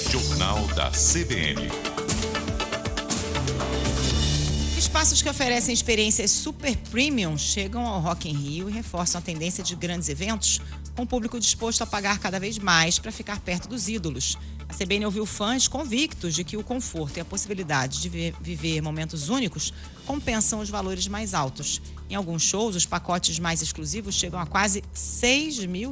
Jornal da CBN. Espaços que oferecem experiências super premium chegam ao Rock in Rio e reforçam a tendência de grandes eventos, com o público disposto a pagar cada vez mais para ficar perto dos ídolos. A CBN ouviu fãs convictos de que o conforto e a possibilidade de viver momentos únicos compensam os valores mais altos. Em alguns shows, os pacotes mais exclusivos chegam a quase R$6 mil.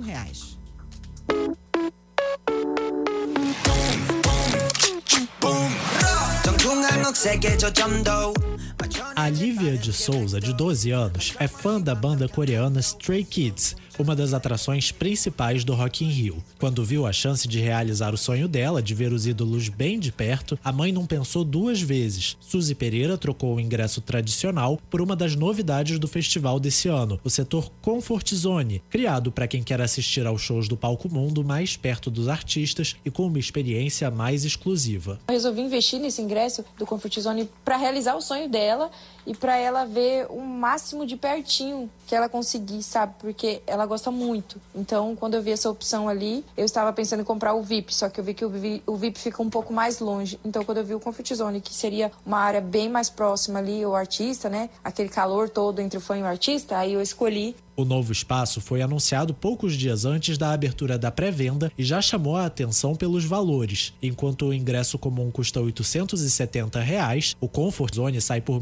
A Lívia de Souza, de 12 anos, é fã da banda coreana Stray Kids, uma das atrações principais do Rock in Rio. Quando viu a chance de realizar o sonho dela de ver os ídolos bem de perto, a mãe não pensou duas vezes. Suzy Pereira trocou o ingresso tradicional por uma das novidades do festival desse ano, o setor Comfort Zone, criado para quem quer assistir aos shows do palco mundo mais perto dos artistas e com uma experiência mais exclusiva. Eu resolvi investir nesse ingresso do Comfort Zone para realizar o sonho dela e para ela ver o máximo de pertinho que ela conseguir, sabe? Porque ela gosta muito. Então, quando eu vi essa opção ali, eu estava pensando em comprar o VIP, só que eu vi que o VIP fica um pouco mais longe. Então, quando eu vi o Comfort Zone, que seria uma área bem mais próxima ali, o artista, né? Aquele calor todo entre o fã e o artista, aí eu escolhi. O novo espaço foi anunciado poucos dias antes da abertura da pré-venda e já chamou a atenção pelos valores. Enquanto o ingresso comum custa R$ 870, o Comfort Zone sai por R$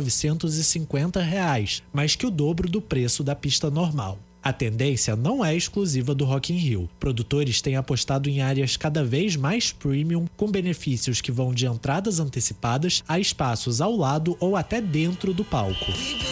1.950, mais que o dobro do preço da pista normal. A tendência não é exclusiva do Rock in Rio. Produtores têm apostado em áreas cada vez mais premium, com benefícios que vão de entradas antecipadas a espaços ao lado ou até dentro do palco.